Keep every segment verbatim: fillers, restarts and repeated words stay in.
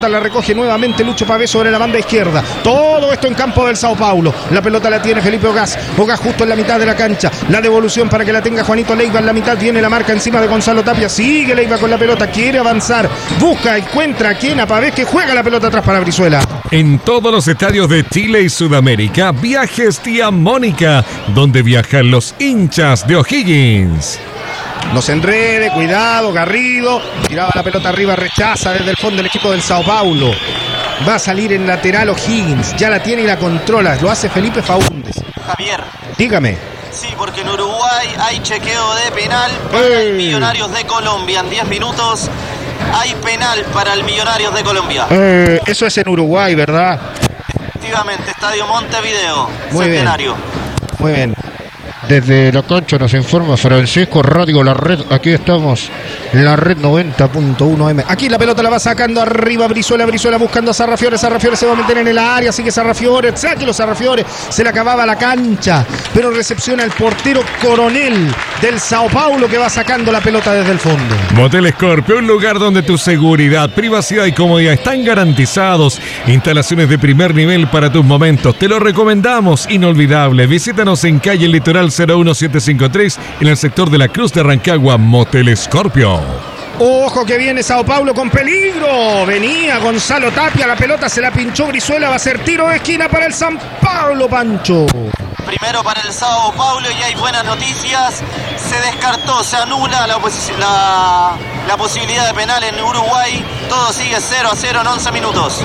La recoge nuevamente Lucho Pavé sobre la banda izquierda. Todo esto en campo del Sao Paulo. La pelota la tiene Felipe Ogaz. Ogaz justo en la mitad de la cancha. La devolución para que la tenga Juanito Leiva en la mitad. Viene la marca encima de Gonzalo Tapia. Sigue Leiva con la pelota. Quiere avanzar. Busca, encuentra a quien a Pavé, que juega la pelota atrás para Brizuela. En todos los estadios de Chile y Sudamérica, Viajes Tía Mónica, donde viajan los hinchas de O'Higgins. No se enrede, cuidado, Garrido. Tiraba la pelota arriba, rechaza desde el fondo el equipo del Sao Paulo. Va a salir en lateral O'Higgins. Ya la tiene y la controla. Lo hace Felipe Faúndez. Javier. Dígame. Sí, porque en Uruguay hay chequeo de penal para ¡Ey! el Millonarios de Colombia. En diez minutos hay penal para el Millonarios de Colombia. Eh, eso es en Uruguay, ¿verdad? Efectivamente, Estadio Montevideo, Muy Centenario. bien. Muy bien. Desde la cancha nos informa Francisco Radio La Red. Aquí estamos, La Red noventa punto uno eme. Aquí la pelota la va sacando arriba Brizuela. Brizuela buscando a Sarrafiore. Sarrafiore se va a meter en el área. Sigue Sarrafiore. Sáquelo Sarrafiore. Se le acababa la cancha. Pero recepciona el portero Coronel del Sao Paulo, que va sacando la pelota desde el fondo. Motel Scorpio, un lugar donde tu seguridad, privacidad y comodidad están garantizados. Instalaciones de primer nivel para tus momentos. Te lo recomendamos. Inolvidable. Visítanos en calle Litoral cero uno siete cinco tres en el sector de la Cruz de Rancagua. Motel Scorpio. Ojo que viene Sao Paulo con peligro. Venía Gonzalo Tapia, la pelota se la pinchó Brizuela. Va a ser tiro de esquina para el San Paulo, Pancho. Primero para el Sao Paulo y hay buenas noticias. Se descartó, se anula la, la, la posibilidad de penal en Uruguay. Todo sigue cero a cero en once minutos.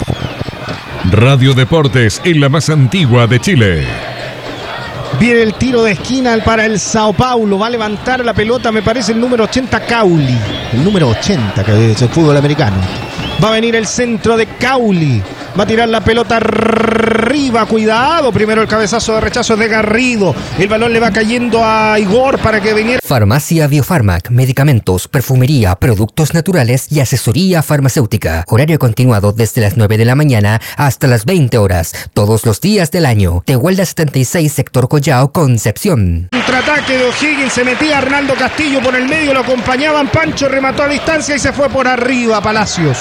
Radio Deportes, en la más antigua de Chile. Viene el tiro de esquina para el Sao Paulo. Va a levantar la pelota, me parece el número ochenta, Cauli. El número ochenta, que es el fútbol americano. Va a venir el centro de Cauli. Va a tirar la pelota arriba. Cuidado. Primero el cabezazo de rechazo de Garrido. El balón le va cayendo a Igor para que viniera. Farmacia Biofarmac. Medicamentos, perfumería, productos naturales y asesoría farmacéutica. Horario continuado desde las nueve de la mañana hasta las veinte horas. Todos los días del año. Tehuelda setenta y seis, sector Collao, Concepción. Contraataque de O'Higgins. Se metía Arnaldo Castillo por el medio. Lo acompañaban. Pancho remató a distancia y se fue por arriba Palacios.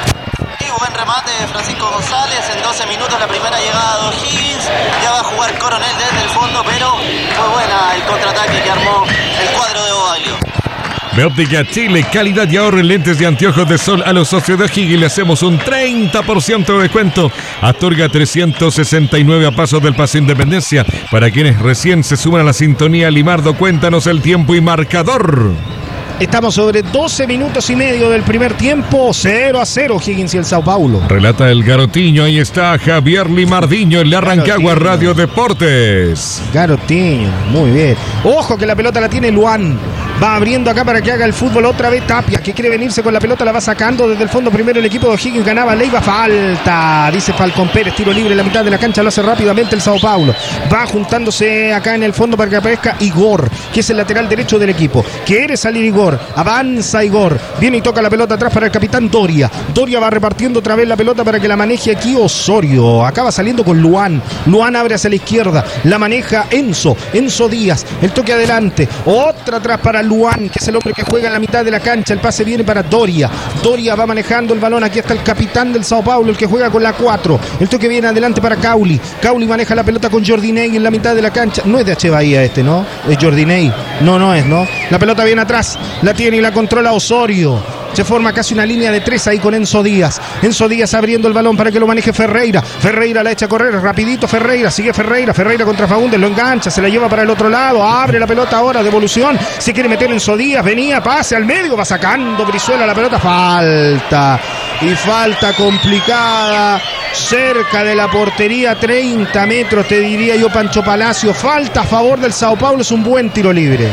Y buen remate de Francisco González. En doce minutos la primera llegada de O'Higgins. Ya va a jugar Coronel desde el fondo, pero fue buena el contraataque que armó el cuadro de Boaglio. De Óptica Chile, calidad y ahorro en lentes y anteojos de sol. A los socios de O'Higgins le hacemos un treinta por ciento de descuento. Astorga trescientos sesenta y nueve a pasos del Paseo Independencia. Para quienes recién se suman a la sintonía, Limardo, cuéntanos el tiempo y marcador. Estamos sobre doce minutos y medio del primer tiempo. cero a cero O'Higgins y el Sao Paulo. Relata el Garotiño. Ahí está Javier Limardiño en la Rancagua Radio Deportes. Garotiño, muy bien. Ojo que la pelota la tiene Luan. Va abriendo acá para que haga el fútbol otra vez Tapia, que quiere venirse con la pelota, la va sacando desde el fondo. Primero el equipo de O'Higgins, ganaba Leiva. Falta, dice Falcón Pérez. Tiro libre en la mitad de la cancha, lo hace rápidamente el Sao Paulo. Va juntándose acá en el fondo para que aparezca Igor, que es el lateral derecho del equipo. Quiere salir Igor. Avanza Igor, viene y toca la pelota atrás para el capitán Doria. Doria va repartiendo otra vez la pelota para que la maneje aquí Osorio. Acaba saliendo con Luan. Luan abre hacia la izquierda, la maneja Enzo. Enzo Díaz, el toque adelante. Otra atrás para Luan, que es el hombre que juega en la mitad de la cancha. El pase viene para Doria. Doria va manejando el balón. Aquí está el capitán del Sao Paulo, el que juega con la cuatro. El toque viene adelante para Cauli. Cauli maneja la pelota con Jordinei en la mitad de la cancha. No es de H. Bahía este, ¿no? Es Jordinei. No, no es, ¿no? La pelota viene atrás. La tiene y la controla Osorio. Se forma casi una línea de tres ahí con Enzo Díaz. Enzo Díaz abriendo el balón para que lo maneje Ferreira. Ferreira la echa a correr rapidito. Ferreira, sigue Ferreira. Ferreira contra Faúndez, lo engancha, se la lleva para el otro lado. Abre la pelota ahora, devolución. Se quiere meter Enzo Díaz. Venía, pase al medio. Va sacando Brizuela la pelota. Falta. Y falta complicada. Cerca de la portería, treinta metros, te diría yo, Pancho Palacio. Falta a favor del Sao Paulo. Es un buen tiro libre.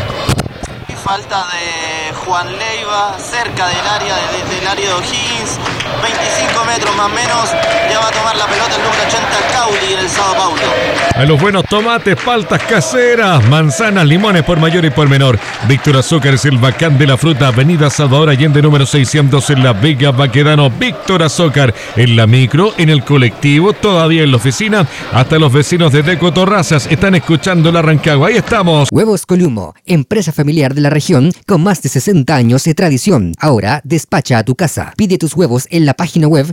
Falta de Juan Leiva cerca del área de, del área de O'Higgins, veinticinco metros minutos más o menos. Ya va a tomar la pelota el número ochenta, Cauli, en el Sao Paulo. A los buenos tomates, paltas caseras, manzanas, limones por mayor y por menor. Víctor Azúcar es el bacán de la fruta. Avenida Salvador Allende número seiscientos en La Vega, Baquedano. Víctor Azúcar en la micro, en el colectivo, todavía en la oficina. Hasta los vecinos de Deco Torrazas están escuchando la Rancagua. Ahí estamos. Huevos Columo, empresa familiar de la región con más de sesenta años de tradición. Ahora despacha a tu casa. Pide tus huevos en la página web